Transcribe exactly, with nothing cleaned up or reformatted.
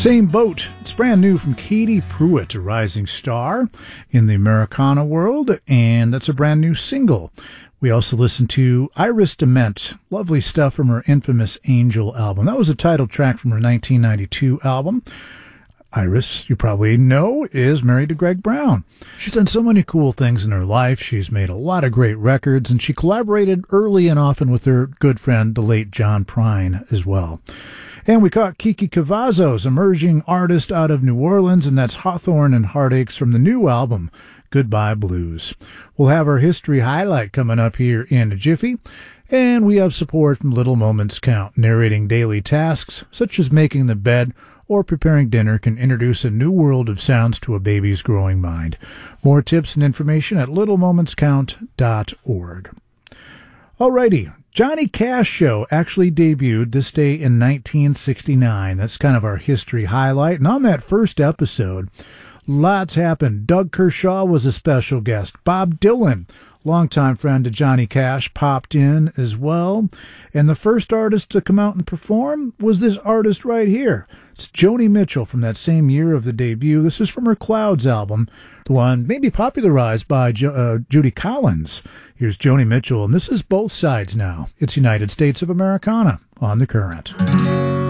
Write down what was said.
Same Boat. It's brand new from Katie Pruitt, a rising star in the Americana world, and that's a brand new single. We also listened to Iris Dement, lovely stuff from her infamous Angel album. That was a title track from her nineteen ninety-two album. Iris, you probably know, is married to Greg Brown. She's done so many cool things in her life. She's made a lot of great records, and she collaborated early and often with her good friend, the late John Prine, as well. And we caught Kiki Cavazos, emerging artist out of New Orleans, and that's Hawthorne and Heartaches from the new album, Goodbye Blues. We'll have our history highlight coming up here in a jiffy, and we have support from Little Moments Count, narrating daily tasks such as making the bed or preparing dinner can introduce a new world of sounds to a baby's growing mind. More tips and information at little moments count dot org. Alrighty, Johnny Cash Show actually debuted this day in nineteen sixty-nine. That's kind of our history highlight. And on that first episode, lots happened. Doug Kershaw was a special guest. Bob Dylan, longtime friend of Johnny Cash, popped in as well. And the first artist to come out and perform was this artist right here. It's Joni Mitchell from that same year of the debut. This is from her Clouds album, the one maybe popularized by jo- uh, Judy Collins. Here's Joni Mitchell, and this is Both Sides Now. It's United States of Americana on The Current.